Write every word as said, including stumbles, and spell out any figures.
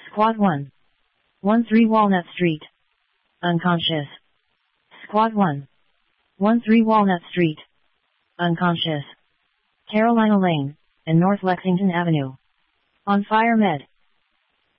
Squad one. one three Walnut Street. Unconscious. Squad one. one three Walnut Street. Unconscious. Carolina Lane, and North Lexington Avenue. On fire med.